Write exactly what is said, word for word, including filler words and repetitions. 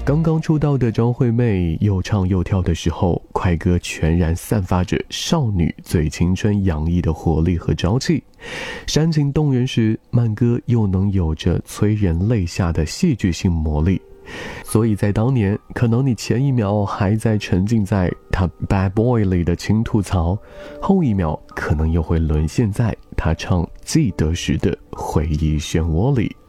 刚刚出道的张惠妹又唱又跳的时候，快歌全然散发着少女最青春洋溢的活力和朝气，煽情动人时，慢歌又能有着催人泪下的戏剧性魔力。所以在当年，可能你前一秒还在沉浸在他 Bad Boy 里的轻吐槽，后一秒可能又会沦陷在他唱记得时的回忆漩涡里。